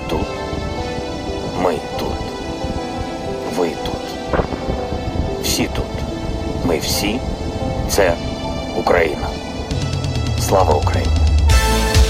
тут, ми тут, ви тут, всі тут. Ми всі – це Україна. Слава Україні!